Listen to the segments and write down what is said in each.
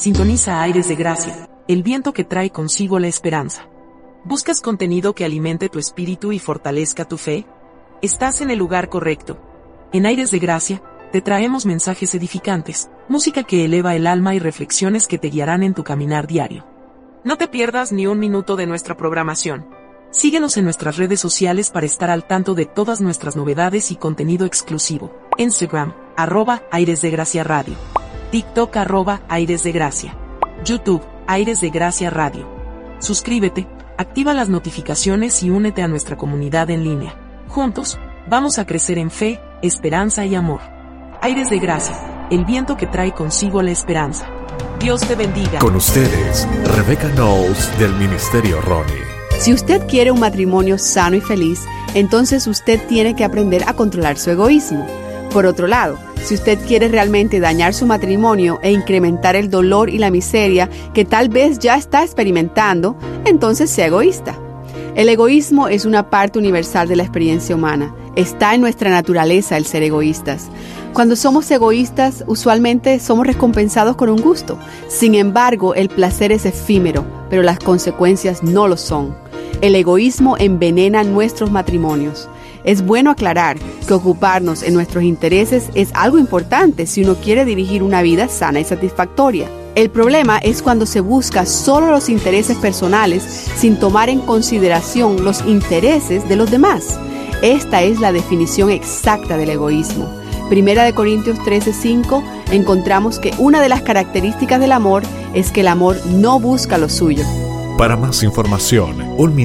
Sintoniza Aires de Gracia, el viento que trae consigo la esperanza. ¿Buscas contenido que alimente tu espíritu y fortalezca tu fe? Estás en el lugar correcto. En Aires de Gracia, te traemos mensajes edificantes, música que eleva el alma y reflexiones que te guiarán en tu caminar diario. No te pierdas ni un minuto de nuestra programación. Síguenos en nuestras redes sociales para estar al tanto de todas nuestras novedades y contenido exclusivo. Instagram, @Aires de Gracia Radio. TikTok, @Aires de Gracia. YouTube, Aires de Gracia Radio. Suscríbete, activa las notificaciones y únete a nuestra comunidad en línea. Juntos, vamos a crecer en fe, esperanza y amor. Aires de Gracia, el viento que trae consigo la esperanza. Dios te bendiga. Con ustedes, Rebecca Knowles del Ministerio Ronnie. Si usted quiere un matrimonio sano y feliz, entonces usted tiene que aprender a controlar su egoísmo. Por otro lado, si usted quiere realmente dañar su matrimonio e incrementar el dolor y la miseria que tal vez ya está experimentando, entonces sea egoísta. El egoísmo es una parte universal de la experiencia humana. Está en nuestra naturaleza el ser egoístas. Cuando somos egoístas, usualmente somos recompensados con un gusto. Sin embargo, el placer es efímero, pero las consecuencias no lo son. El egoísmo envenena nuestros matrimonios. Es bueno aclarar que ocuparnos en nuestros intereses es algo importante si uno quiere dirigir una vida sana y satisfactoria. El problema es cuando se busca solo los intereses personales sin tomar en consideración los intereses de los demás. Esta es la definición exacta del egoísmo. Primera de Corintios 13:5 encontramos que una de las características del amor es que el amor no busca lo suyo. Para más información,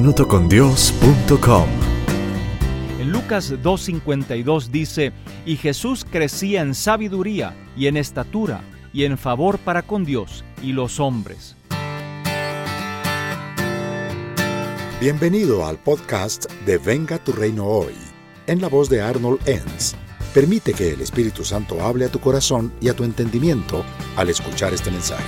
unminutocondios.com. En Lucas 2:52 dice: y Jesús crecía en sabiduría y en estatura y en favor para con Dios y los hombres. Bienvenido al podcast de Venga tu Reino Hoy, en la voz de Arnold Enns. Permite que el Espíritu Santo hable a tu corazón y a tu entendimiento al escuchar este mensaje.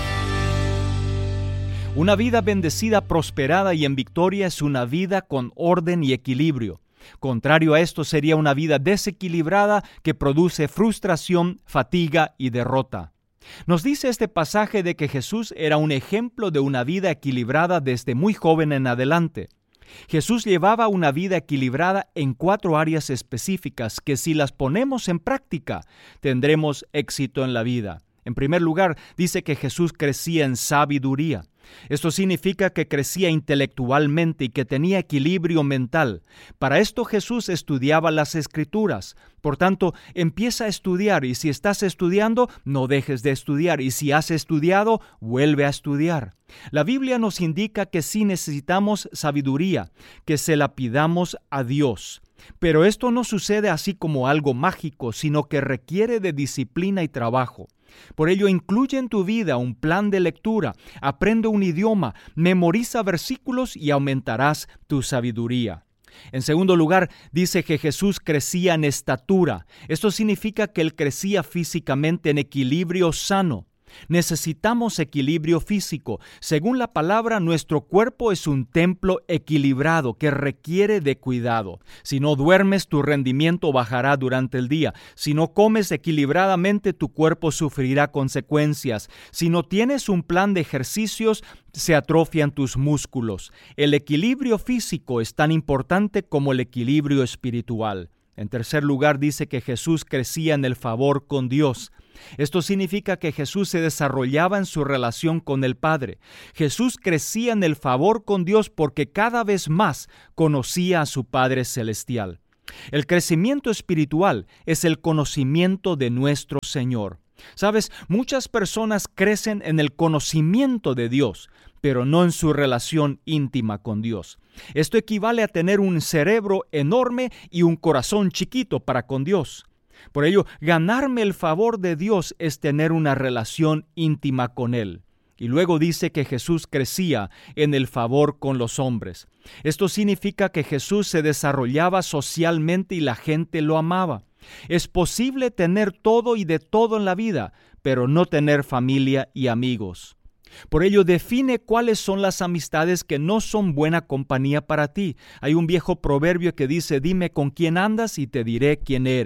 Una vida bendecida, prosperada y en victoria es una vida con orden y equilibrio. Contrario a esto sería una vida desequilibrada que produce frustración, fatiga y derrota. Nos dice este pasaje de que Jesús era un ejemplo de una vida equilibrada desde muy joven en adelante. Jesús llevaba una vida equilibrada en 4 áreas específicas que si las ponemos en práctica, tendremos éxito en la vida. En primer lugar, dice que Jesús crecía en sabiduría. Esto significa que crecía intelectualmente y que tenía equilibrio mental. Para esto Jesús estudiaba las Escrituras. Por tanto, empieza a estudiar y si estás estudiando, no dejes de estudiar. Y si has estudiado, vuelve a estudiar. La Biblia nos indica que sí necesitamos sabiduría, que se la pidamos a Dios. Pero esto no sucede así como algo mágico, sino que requiere de disciplina y trabajo. Por ello, incluye en tu vida un plan de lectura, aprende un idioma, memoriza versículos y aumentarás tu sabiduría. En segundo lugar, dice que Jesús crecía en estatura. Esto significa que Él crecía físicamente en equilibrio sano. Necesitamos equilibrio físico. Según la palabra, nuestro cuerpo es un templo equilibrado que requiere de cuidado. Si no duermes, tu rendimiento bajará durante el día. Si no comes equilibradamente, tu cuerpo sufrirá consecuencias. Si no tienes un plan de ejercicios, se atrofian tus músculos. El equilibrio físico es tan importante como el equilibrio espiritual. En tercer lugar, dice que Jesús crecía en el favor con Dios. Esto significa que Jesús se desarrollaba en su relación con el Padre. Jesús crecía en el favor con Dios porque cada vez más conocía a su Padre Celestial. El crecimiento espiritual es el conocimiento de nuestro Señor. ¿Sabes? Muchas personas crecen en el conocimiento de Dios, pero no en su relación íntima con Dios. Esto equivale a tener un cerebro enorme y un corazón chiquito para con Dios. Por ello, ganarme el favor de Dios es tener una relación íntima con Él. Y luego dice que Jesús crecía en el favor con los hombres. Esto significa que Jesús se desarrollaba socialmente y la gente lo amaba. Es posible tener todo y de todo en la vida, pero no tener familia y amigos. Por ello, define cuáles son las amistades que no son buena compañía para ti. Hay un viejo proverbio que dice: dime con quién andas y te diré quién eres.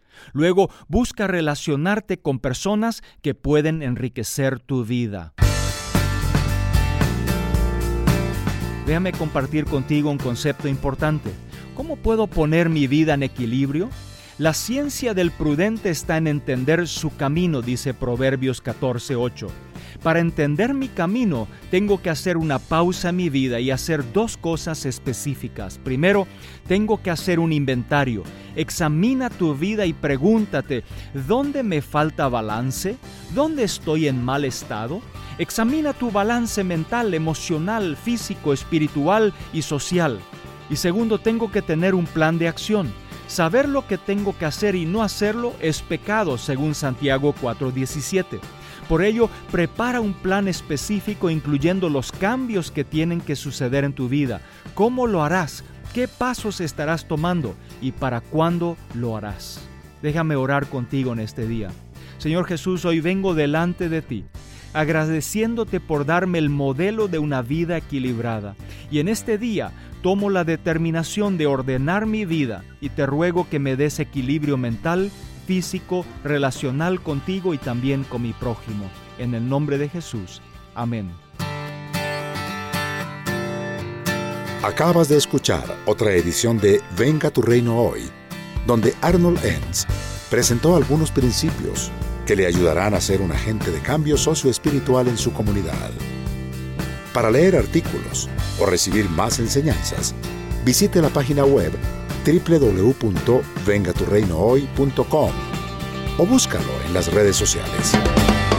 Luego, busca relacionarte con personas que pueden enriquecer tu vida. Déjame compartir contigo un concepto importante. ¿Cómo puedo poner mi vida en equilibrio? La ciencia del prudente está en entender su camino, dice Proverbios 14:8. Para entender mi camino, tengo que hacer una pausa en mi vida y hacer dos cosas específicas. Primero, tengo que hacer un inventario. Examina tu vida y pregúntate, ¿dónde me falta balance? ¿Dónde estoy en mal estado? Examina tu balance mental, emocional, físico, espiritual y social. Y segundo, tengo que tener un plan de acción. Saber lo que tengo que hacer y no hacerlo es pecado, según Santiago 4:17. Por ello, prepara un plan específico incluyendo los cambios que tienen que suceder en tu vida. ¿Cómo lo harás? ¿Qué pasos estarás tomando? ¿Y para cuándo lo harás? Déjame orar contigo en este día. Señor Jesús, hoy vengo delante de ti, agradeciéndote por darme el modelo de una vida equilibrada. Y en este día tomo la determinación de ordenar mi vida y te ruego que me des equilibrio mental, físico, relacional contigo y también con mi prójimo. En el nombre de Jesús. Amén. Acabas de escuchar otra edición de Venga tu Reino Hoy, donde Arnold Enns presentó algunos principios que le ayudarán a ser un agente de cambio socioespiritual en su comunidad. Para leer artículos o recibir más enseñanzas, visite la página web www.vengaturreinohoy.com o búscalo en las redes sociales.